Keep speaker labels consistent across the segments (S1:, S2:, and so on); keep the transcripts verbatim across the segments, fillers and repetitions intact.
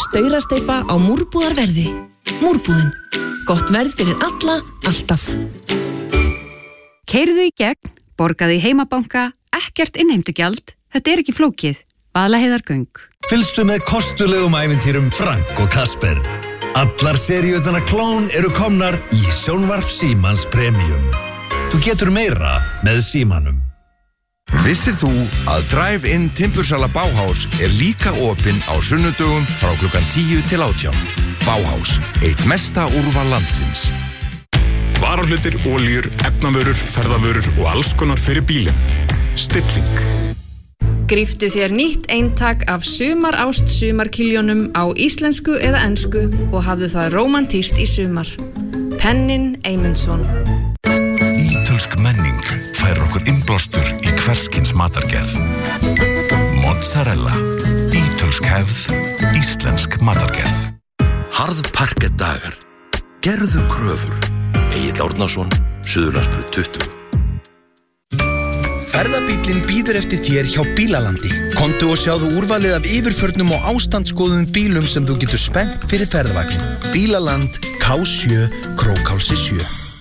S1: staurasteypa á múrbúðarverði. Múrbúðin. Gott verð fyrir alla, alltaf.
S2: Keyrðu í gegn, borgaðu í heimabanka, ekkert innheimtugjald. Þetta er ekki flókið. Vaðlaheiðargöng.
S3: Fylgstu með kostulegum ævintýrum Frank og Kasper. Allar seríutana Klón eru komnar í Sjónvarp Símans Premium. Þú getur meira með Símanum.
S4: Vissir þú að Drive-in Timbursala Bauhaus er líka opinn á sunnudögum frá klukkan tíu til átján. Bauhaus, eitt mesta úrval landsins.
S5: Varahlutir, olíur, efnavörur, ferðavörur og alls konar fyrir bílinn. Stilling.
S6: Gríftu þér nýtt eintak af sumarást sumarkiljónum á íslensku eða ensku og hafðu það rómantískt í sumar. Pennin Eymundsson.
S7: Ítölsk menning fær okkur innblástur í hverskins matargerð. Mozzarella. Ítölsk hefð. Íslensk matargerð.
S8: Harðparkett dagar. Gerðu kröfur. Egill Árnason, Suðurlandsbraut tuttugu.
S9: Ferðabíllinn býður eftir þér hjá Bílalandi. Komdu og sjáðu úrvalið af yfirförnum og ástandsskoðum bílum sem þú getur spennt fyrir ferðvagnin. Bílaland, K sjö, Krókhálsi sjö.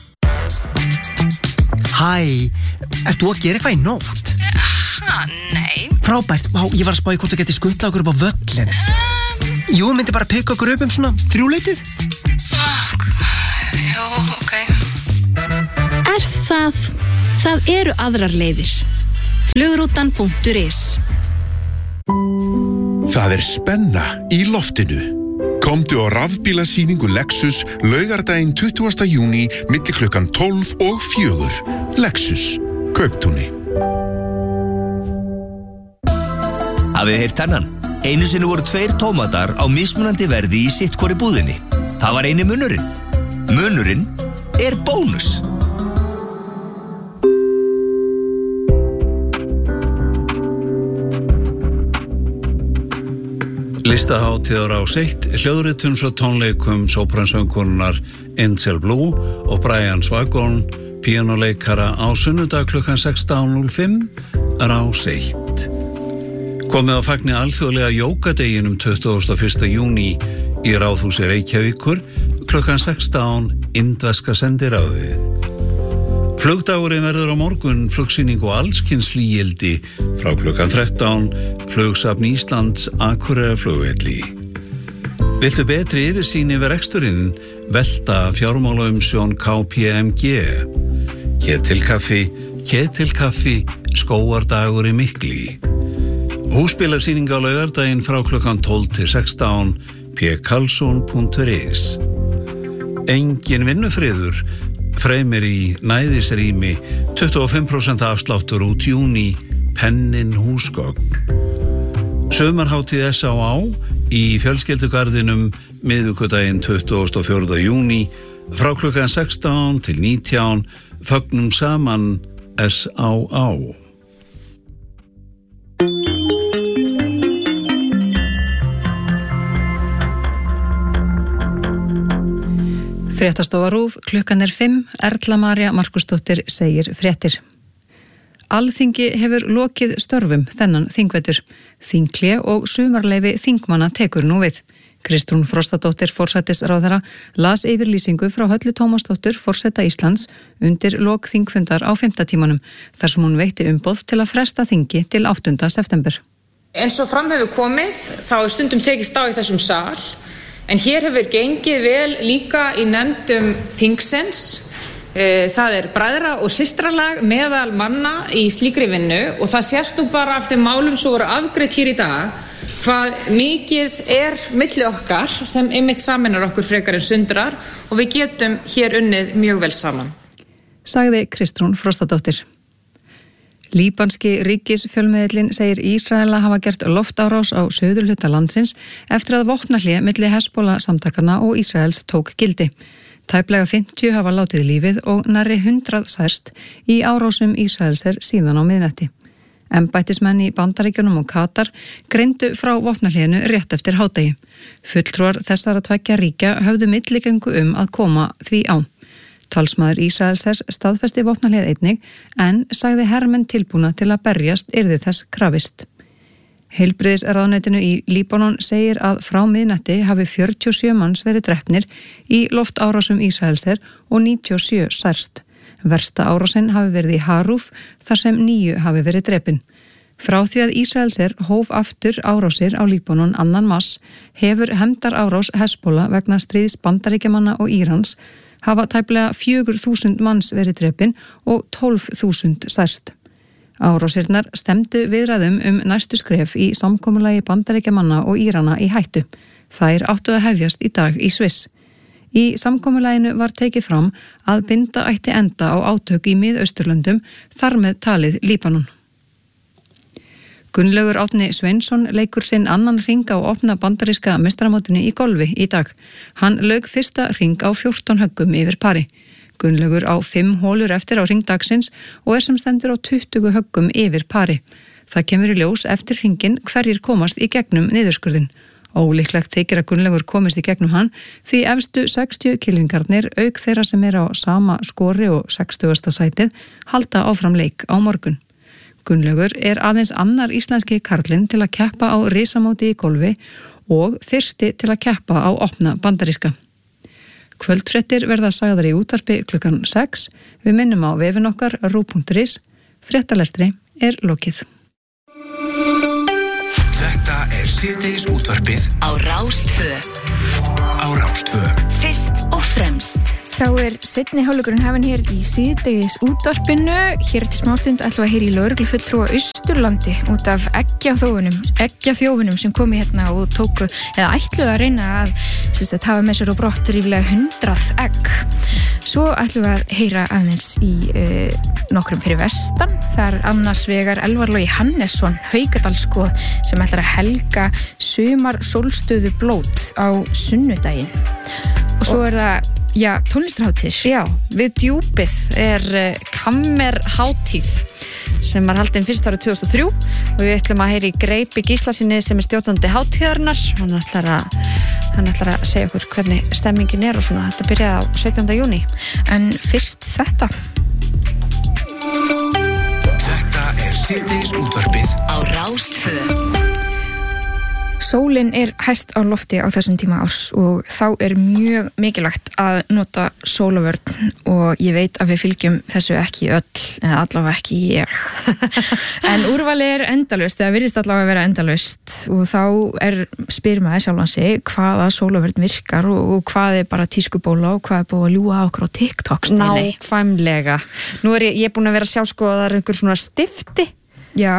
S10: Hæ, ert þú að gera eitthvað í nótt?
S11: Ha, nei.
S10: Frábært, Vá, ég var að spá í hvort þú geti skutlað okkur upp á völlin. Um. Jú, myndi bara pikka okkur upp um svona þrjúleitið.
S11: Já, ok.
S12: Er það? Það eru aðrar leiðir. Flugrútan punktur is.
S13: Það er spenna í loftinu. Komdu á rafbílasýningu Lexus laugardaginn tuttugasta júní milli klukkan tólf og fjögur. Lexus, Kauptúni.
S14: Hafið heyrt þennan? Einu sinni voru tveir tómatar á mismunandi verði í sitt hvori búðinni. Það var eini munurinn. Munurinn er bónus.
S15: Listahátíðar á seitt, hljóðritun frá tónleikum sópransöngkonunnar Angel Blue og Brian Swagon, píanóleikara á sunnudag klukkan sextán núll fimm, á seitt. Komið á fagni alþjóðlega jógadeginum tuttugasta og fyrsta júní í Ráðhúsi Reykjavíkur klukkan sextán, indverska sendiráðið. Flugdagurinn verður á morgun flugsýning og allskynsflugildi frá klukkan þrettán, Flugsafn Íslands Akureyrarflugvelli. Viltu betri yfirsýn yfir reksturinn? Velta fjármálaumsjón K P M G. Ketilkaffi, Ketilkaffi, skógardagur í Mikli. Húsbílasýning á laugardaginn frá klukkan tólf til sextán, p karlsson punktur is. Engin vinnufriður, fremur í næðisrými, tuttugu og fimm prósent afsláttur út júní, Pennin húsgögn. Sumarhátíð S á á í fjölskyldugarðinum miðvikudaginn tuttugasta og fjórða júní frá klukkan sextán til nítján, fögnum saman S á á.
S16: Fréttastofa RÚV, klukkan er fimm, Erla María Markusdóttir segir fréttir. Alþingi hefur lokið störfum þennan þingvetur. Þinghlé og sumarleyfi þingmanna tekur nú við. Kristrún Frostadóttir, forsætisráðherra, las yfirlýsingu frá Höllu Tómasdóttur, forseta Íslands, undir lok þingfundar á fimmta tímanum, þar sem hún veitti umboð til að fresta þingi til áttunda september.
S17: Eins og fram hefur komið, þá er stundum tekist á í þessum sal, en hér hefur gengið vel líka í nefndum þingsins. Það er bræðra og systralag meðal manna í slíkri vinnu og það sést nú bara af þeim málum sem voru afgreidd hér í dag hvað mikið er milli okkar sem einmitt sameinar okkur frekar en sundrar og við getum hér unnið mjög vel saman.
S16: Sagði Kristrún Frostadóttir. Líbanski ríkisfjölmiðillinn segir Ísraela hafa gert loftárás á suðurhluta landsins eftir að vopnahlé milli Hezbollah samtakanna og Ísraels tók gildi. Tæplega fimmtíu hafa látið lífið og nærri hundrað særst í árásum Ísraelsher síðan á miðnætti. Embættismenn í Bandaríkjunum og Katar greindu frá vopnahlénu rétt eftir hádegi. Fulltrúar þessara tveggja ríkja höfðu milligöngu um að koma því á. Talsmaður Ísraelshers staðfesti vopnahlið einnig en sagði hermenn tilbúna til að berjast yrði þess krafist. Heilbrigðisráðuneytinu í Líbanon segir að frá miðnætti hafi fjörutíu og sjö manns verið drepnir í loftárásum Ísraelsher og níutíu og sjö særst. Versta árásin hafi verið í Haruf þar sem níu hafi verið drepin. Frá því að Ísraelsher hóf aftur árásir á Líbanon annan mars hefur hefndar árás Hezbollah vegna stríðs Bandaríkjamanna og Írans hafa tæplega fjögur þúsund manns verið drepin og tólf þúsund særst. Árásirnar stemdu viðræðum um næstu skref í samkomulagi Bandaríkjamanna og Írana í hættu. Þær áttu að hefjast í dag í Sviss. Í samkomulaginu var tekið fram að binda ætti enda á átök í Mið-Austurlöndum, þar með talið Líbanon. Gunnlaugur Árni Sveinsson leikur sinn annan hring á opna bandaríska meistaramótinu í golfi í dag. Hann lauk fyrsta hring á fjórtán höggum yfir pari. Gunnlaugur á fimm hólur eftir á hringdagsins og er sem stendur á tuttugu höggum yfir pari. Það kemur í ljós eftir hringin hverjir komast í gegnum niðurskurðin. Ólíklegt þykir að Gunnlaugur komist í gegnum hann því efstu sextíu kylfingarnir auk þeirra sem er á sama skori og sextugasta sætið halda áfram leik á morgun. Gunnlaugur er aðeins annar íslenski karlinn til að keppa á risamóti í golfi og fyrsti til að keppa á opna bandaríska. Kvöldfréttir verða sagðar í útvarpi klukkan sex. Við minnum á vefinn okkar rúv punktur is. Fréttalestri er lokið.
S4: Þetta er síðdegis útvarpið á Rás tvö. Á Rás tvö.
S18: Fyrst og fremst. Þá er seinni hálfleikurinn hafinn hér í síðdegis útvarpinu. Hér eftir smástund ætlum við að heyra í lögreglufulltrúa Austurlandi út af eggjaþjófunum, eggjaþjófunum sem komi hérna og tóku eða ætluðu að reyna að sérst að hafa með sér og brott ríflega hundrað egg. Svo ætlum við að heyra aðeins í uh, nokkrum fyrir vestan. Það er annars vegar Elvar Logi Hannesson, Haukadalsskoð, sem ætlar að helga sumar sólstöðu blót á sunnudaginn. Og svo er það Já, tónlistarhátíð.
S19: Já, við Djúpið er kammerhátíð sem var haldin fyrst árið tvö þúsund og þrjú og við ætlum að heyra í Greipi Gíslasyni sem er stjórnandi hátíðarinnar. Hann ætlar að, hann ætlar að segja okkur hvernig stemmingin er og svona. Þetta byrjaði á sautjánda júní.
S18: En fyrst þetta.
S4: Þetta er síðdegis útvarpið á Rás tvö.
S18: Sólin er hæst á lofti á þessum tíma árs og þá er mjög mikilvægt að nota sólavörn og ég veit að við fylgjum þessu ekki öll, eða allavega ekki ég. En úrvali er endalaust, það virðist allavega að vera endalaust og þá er spyr maður sjálfan sig hvaða sólavörn virkar og, og hvað er bara tískubóla og hvað er búið að ljúga okkur á TikTok.
S19: Nákvæmlega. Nú er ég, ég er búin að vera að sjá sko að það er einhver svona stifti.
S18: Já.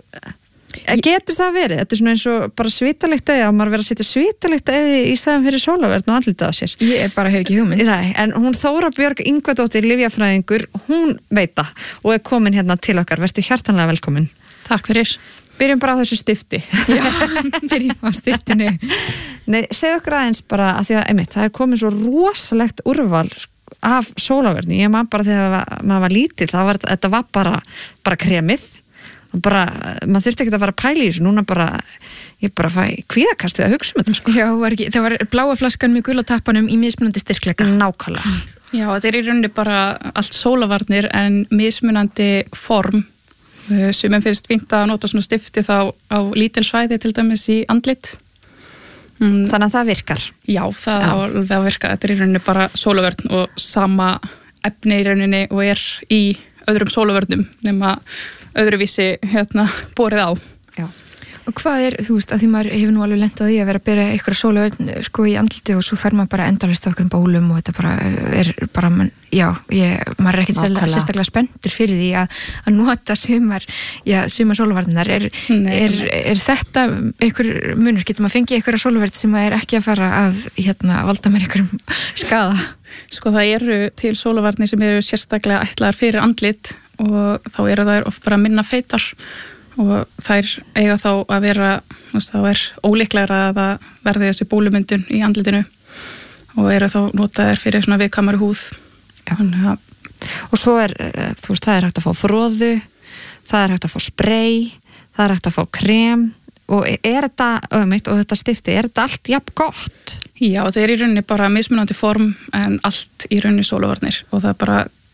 S19: Getur það verið? Þetta er svona eins og bara svitalegt eða, að maður verið að setja svitalegt eða í staðan fyrir sólaverðn og andlitað á sér.
S18: Ég bara hef ekki hugmynd.
S19: Nei, en hún Þóra Björg Ingvadóttir, lyfjafræðingur, hún veit það og er komin hérna til okkar. Vertu hjartanlega velkomin.
S20: Takk fyrir.
S19: Byrjum bara á þessu stifti.
S18: Já, byrjum á stiftinu.
S19: Nei, segð okkur aðeins bara að því að, einmitt, það er komin svo rosalegt úrval af sólaverðni. Ég man bara þegar maður var lítill, það var, þetta var bara, bara kremið. Bara, maður þurfti ekki að fara að pæla í þessu, núna bara ég bara fæ kvíðakast við að hugsa um þetta sko.
S18: Já, var ekki, það var bláa flaskan með gula tappanum í mismunandi styrkleika.
S19: Nákvæmlega.
S20: Já, þetta er í rauninni bara allt sólavarnir en mismunandi form. Sumum finnst fínt að nota svona stifti þá á lítil svæði til dæmis í andlit.
S19: Mm. Þannig að það virkar?
S20: Já, það á alveg að virka. Þetta er í rauninni bara sólavörn og sama efni í rauninni og er í öðrum sólavörnum nema öðruvísi hérna borið á.
S19: Já.
S18: Og hvað er, þú veist, að því maður hefur nú alveg lent á því að vera að bera eitthvað sólavörn sko í andliti og svo fer maður bara endalaust á okkur bólum og þetta bara er bara, man, já, ég, maður er ekkert sérstaklega spenntur fyrir því að, að nota sumar, já, sumar sólavörnar. Er, er, er þetta einhver munur, getur maður fengið einhverja sólavörn sem er ekki að fara að hérna valda mér einhverjum skaða?
S20: Sko það eru til sólavörnir sem eru sérstaklega ætlaðar fyrir andlit og þá eru þær oft bara minna feitar og þær eiga þá að vera, þá er ólíklegra að það verði þessi bólumyndun í andlitinu og eru þá notaðir fyrir svona viðkvæmari húð.
S19: Ja. Og svo er, þú veist, það er hægt að fá froðu, það er hægt að fá spray, það er hægt að fá krem og er þetta ömmitt og þetta stifti, er þetta allt jafn gott?
S20: Já, þetta er í rauninni bara mismunandi form en allt í rauninni sólavörnir og það er bara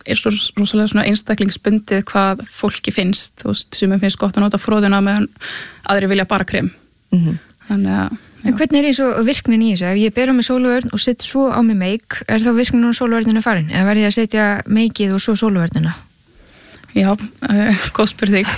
S20: er svo rosalega svona einstaklingsbundið hvað fólki finnst, þú veist, sem finnst gott að nota fróðuna meðan aðri vilja bara krem.
S18: Mhm.
S20: Þannig að
S18: En hvernig er eins og virknin í þessu? Ef ég ber á mig sólavörn og set svo á mig meik, er þá virknin á sólavörnina farin? Eða verði ég að setja meikið og svo sólavörnina?
S20: Já, uh, góð spurning.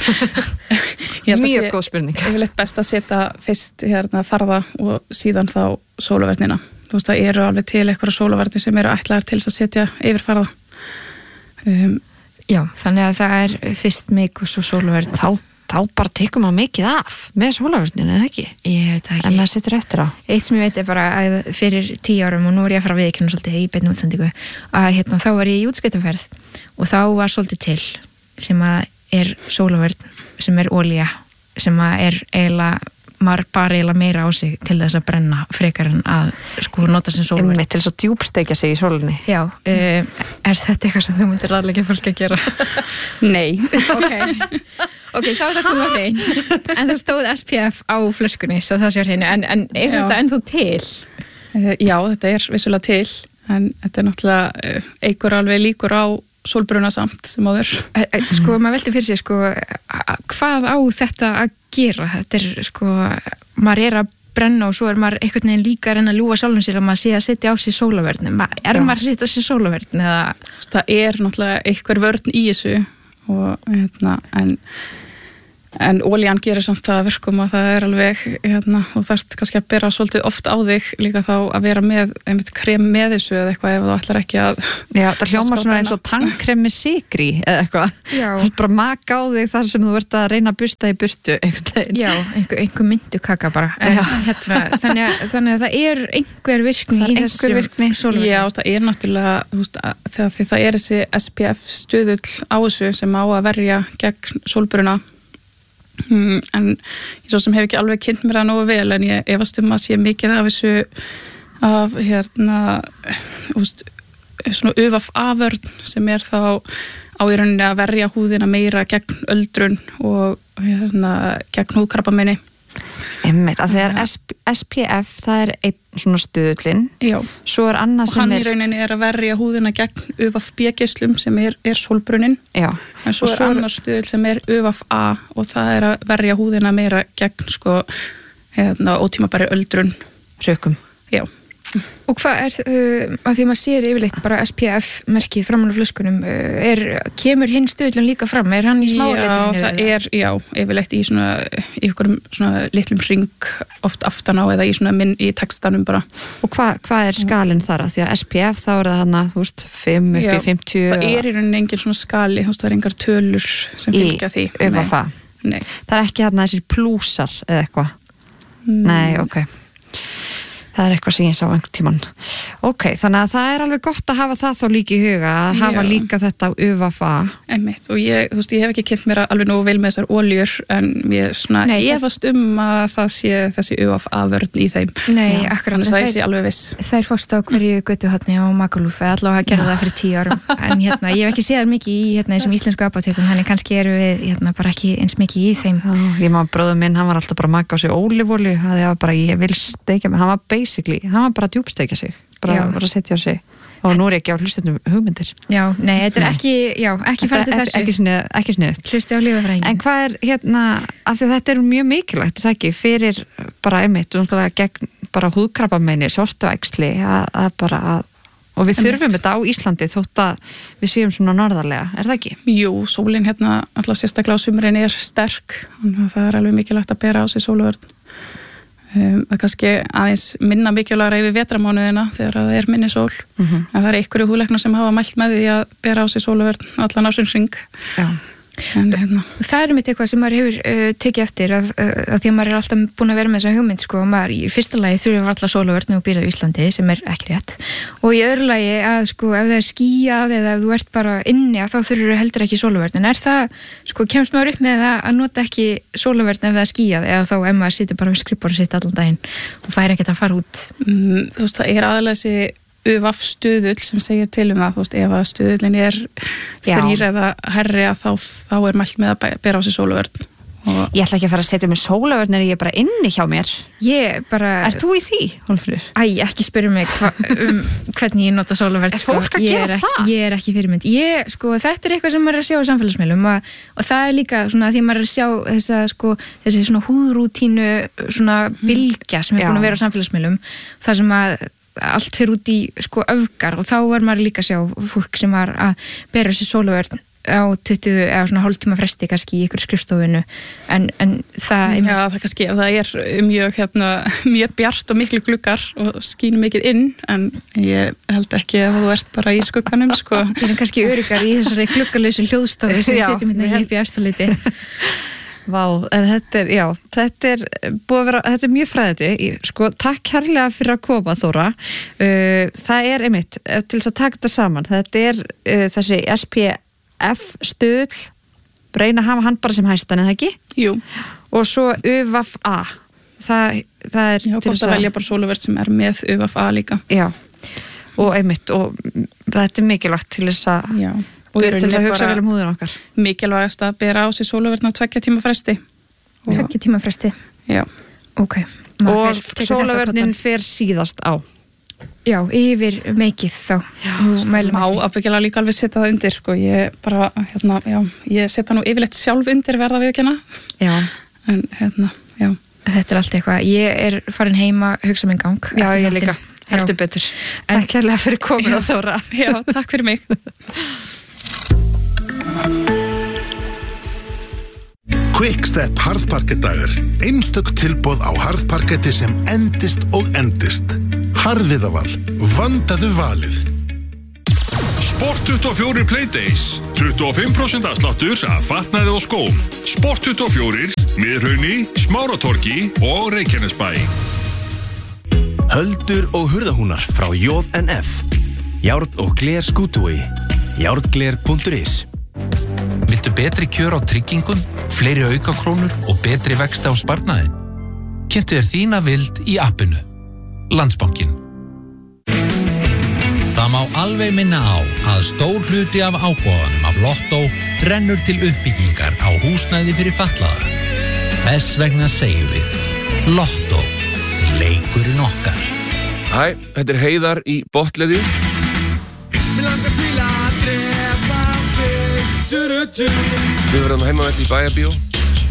S19: Mjög góð spurning.
S20: Ég vil eitt best að setja fyrst hérna farða og síðan þá sólavörnina. Þú veist, það eru alveg til eitthvað sólavörni sem eru ætlaðar til þess að setja yfir farða.
S18: Um, Já, þannig að það er fyrst meik og svo sólavörn.
S19: Þá þá bara tekum maður mikið af með sólavörninu, eða ekki?
S18: Ég veit það ekki.
S19: En maður situr eftir á.
S18: Eitt sem ég veit er bara að fyrir tíu árum, og nú er ég að fara að viðkynna svolítið í beinni útsendingu, að hérna, þá var ég í útskiptaferð og þá var svolítið til sem að er sólavörn, sem er olía, sem að er eiginlega, maður bara eiginlega meira á sig til þess að brenna frekar en að sko nota sem sólavörn.
S19: Einmitt til þess að djúpsteikja sig í sólinni.
S18: Já, um, er þetta eitthvað sem þú myndir ráðleggja fólk að gera?
S20: Nei.
S18: Ok, ok, þá er það komið á hrein. En það stóð S P F á flöskunni, svo það sé á hreinu. En, en er
S20: Já.
S18: þetta ennþá til?
S20: Uh, já, þetta er vissulega til, en þetta er náttúrulega uh, eigur alveg líkur á sólbruna samt sem áður.
S18: Sko, maður velti fyrir sig, sko, hvað á þetta að gera? Þetta er, sko, maður er að brenna og svo er maður einhvern veginn líka að reyna að ljúga sjálfum sér að maður sé að setja á sig sólavörn. Er
S20: Já.
S18: maður að setja á sig sólavörn eða?
S20: Það er náttúrulega einhver vörn í þessu og hérna, en en olían gerir samt það að verkum að það er alveg, hérna, og þarft kannski að bera svolítið oft á þig líka þá að vera með einmitt krem með þessu eða eitthvað ef þú ætlar ekki að
S19: Já, það hljómar svona eins og tannkrem með sykri eða eitthvað.
S18: Já.
S19: Þú ert bara maka á þig þar sem þú ert að reyna að busta í burtu einhvern
S18: Já, einhver, einhver myndukaka bara. En, hérna, þannig, að, þannig að það er einhver virkni
S19: Það er
S18: í
S19: einhver
S18: þessum
S19: virkni.
S18: sólavörnum.
S20: Já, það er náttúrulega, þú veist, að, þegar því það er þessi S P F stöðull á þessu sem á að verja gegn sólbruna. Hmm, en ég svo sem hef ekki alveg kynnt mér það nógu vel en ég efast um að sé mikið af þessu af hérna úst, svona U V A-vörn sem er þá á í rauninni að verja húðina meira gegn öldrun og hérna gegn húðkrabbameini.
S19: Einmitt, að þegar S P F það er einn svona stöðullinn.
S20: Já.
S19: Svo er annað
S20: og
S19: sem
S20: hann
S19: er
S20: í rauninni er að verja húðina gegn U V B-geislum sem er, er sólbrunin.
S19: Já.
S20: En svo
S19: Og
S20: er
S19: svo er-
S20: annar stöðull sem er U V A og það er að verja húðina meira gegn sko hérna ótímabæri öldrun.
S19: Rökum.
S20: Já.
S18: Og hvað er, uh, að því að maður sér yfirleitt bara S P F merkið framan á flöskunum, uh, er, kemur hinn stöðlun líka fram? Er hann í smá
S20: Já,
S18: letrinu?
S20: það er, já, yfirleitt í svona í ykkurum svona litlum ring oft aftan á eða í svona minn í textanum bara.
S19: Og hvað hva er skalinn þar? Af því að S P F þá er það hana, þú veist, fimm upp í fimmtíu.
S20: Það er í rauninni engin svona skali, þú veist, það er engar tölur sem
S19: Í
S20: fylgja því.
S19: U V A.
S20: Nei.
S19: Það er ekki þarna þessir plúsar eða eitthvað.
S20: Mm.
S19: Nei, ok. Það er eitthvað sem ég sá einhvern tímann. Ok, þannig að það er alveg gott að hafa það þá líka í huga, að hafa
S20: Já.
S19: líka þetta U V A.
S20: Einmitt, og ég, þú veist, ég hef ekki kynnt mér alveg nógu vel með þessar oljur en ég svona
S18: Nei, það-
S20: efast um að það sé þessi U V A-vörn í þeim.
S18: Nei,
S20: Já,
S18: akkurat.
S20: Þannig að ég sé alveg viss.
S18: Þær fórst á hverju götuhotni á Magalúf eða allavega að gera það fyrir tíu árum. En hérna, ég hef ekki séð mikið í hérna, þessum íslensku apótekum, þannig kannski eru við hérna, bara ekki eins mikið í þeim.
S19: Já, ég maður bróður minn, hann var alltaf bara að maka á sig ólífólju, það var bara, ég vil steikja mig, hann var basically, hann var bara að djúpsteikja sig, bara,
S18: Já.
S19: bara að setja á sig. Og nú er ég ekki á hlustendum hugmyndir.
S18: Já, nei, þetta er
S19: Nei.
S18: ekki, já, ekki
S19: Þetta
S18: farið til
S19: er
S18: þessu.
S19: ekki snið, ekki sniðugt.
S18: Hlusti á lífafræðingin.
S19: En hvað er hérna, af því að þetta er mjög mikilvægt, það ekki, fyrir bara einmitt, og náttúrulega gegn bara húðkrabbameini, sortuæxli, að, að bara að, og við
S20: Einmitt.
S19: þurfum þetta á Íslandi þótt að við séum svona norðarlega, er það ekki?
S20: Jú, sólin hérna, alltaf sérstaklega á sumrin er sterk, þannig að það er alveg mikilvægt að bera á sig sólvörn. Um, það er kannski aðeins minna mikilvægra yfir vetramánuðina þegar það er minni sól,
S19: Mhm.
S20: en það er einhverju húðlæknar sem hafa mælt með því að bera á sig sólvörn allan ásins ring.
S19: Já.
S20: En, hérna.
S18: Það er mitt eitthvað sem maður hefur uh, tekið eftir að, uh, að því að maður er alltaf búin að vera með þessa hugmynd sko, maður í fyrsta lagi þurfum allar sólavörn og býrða á Íslandi sem er ekki rétt og í öðru lagi að sko ef það er skýjað eða ef þú ert bara inni að þá þurfur heldur ekki sólavörn en er það, sko kemst maður upp með það að nota ekki sólavörn ef það er skýjað eða þá ef maður situr bara við skrifborðið sitt allan daginn og fær ekkert að fara út
S20: mm, Þú veist, það er aðalega þessi U V A stöðull sem segir til um það, þú veist, ef að stöðullin er
S19: Já.
S20: þrýr eða herri að þá, þá er mælt með að bæ- bera á sig sólvörn
S19: Og ég ætla ekki að fara að setja mig sólavörn en ég er bara inni hjá mér.
S18: Ég bara...
S19: Er þú í því, Hólmfríður?
S18: Æ, ekki spyrja mig hva, um hvernig ég nota sólavörn.
S19: Er fólk að gera
S18: ekki,
S19: það?
S18: Ég er ekki fyrirmynd. Ég, sko, þetta er eitthvað sem maður er að sjá á samfélagsmiðlum og, og það er líka svona því maður er að sjá þessa, sko, þessi svona húðrútínu svona bylgja sem er búin að vera á samfélagsmiðlum. Það sem að allt fyrir út í, sko, öfgar og þá var maður líka að sjá fólk sem var að bera þessi sólavörn á tuttugu eða svona hálftíma fresti kannski í ykkur skrifstofinu en, en það...
S20: Já, það kannski, það er mjög hérna, mjög bjart og miklu gluggar og skýnur mikið inn en ég held ekki að þú ert bara í skugganum, sko.
S18: Við erum kannski öryggar í þessari gluggalausu hljóðstofu sem við setjum hérna í bjartaliti.
S19: Vá, en þetta er, já, þetta er búið að vera, þetta er mjög fræðandi, sko, takk kærlega fyrir að koma, Þóra. Uh, það er einmitt, til þess að taka þetta saman, þetta er uh, þessi S P F-stuðl, reyna að hafa hann bara sem hæstan, eða ekki?
S20: Jú.
S19: Og svo U V A. Það, það er
S20: Já, til þess að velja bara sólavörn sem er með U V A líka.
S19: Já, og einmitt, og þetta er mikilvægt til þess að...
S20: Já. Og
S19: til þess að hugsa vel um húðun okkar.
S20: Mikilvægast að bera á sig sólavörn á tveggja tíma fresti.
S18: Tveggja tíma fresti?
S20: Já.
S18: Ok.
S19: Og sólavörnin fer síðast á.
S18: Já, yfir meikið þá.
S20: Já, má ábyggilega líka alveg setja það undir, sko. Ég bara, hérna, já, ég setja nú yfirleitt sjálf undir verða viðkjanna.
S19: Já.
S20: En, hérna, já.
S18: Þetta er allt eitthvað. Ég er farin heima, hugsa minn gang.
S19: Já, ég líka. Heldur betur. Takk kærlega fyrir komin á Þóra.
S20: Já, takk fyrir mig.
S13: Quickstep harðparkettdagar. Einstök tilboð á harðparketti sem endist og endist. Harðviðaval. Vandaðu valið.
S5: Sport tuttugu og fjögur Playdays. tuttugu og fimm prósent afsláttur af fatnaði og skóm. Sport tuttugu og fjögur, Miðhrauni, Smáratorgi og Reykjanesbæ.
S14: Höldur og hurðahúnar frá J N F. Járn og gler skútui. járngler punktur is.
S21: Viltu betri kjör á tryggingum, fleiri aukakrónur og betri vexti á sparnaðinn? Kynntu þér þína vild í appinu. Landsbankinn.
S22: Það má alveg minna á að stór hluti af ágóðanum af Lotto rennur til uppbyggingar á húsnæði fyrir fatlaða. Þess vegna segjum við Lotto, leikurinn okkar.
S23: Hæ, þetta er Heiðar í Botleðju. Við verðum heima með til Bæjarbíó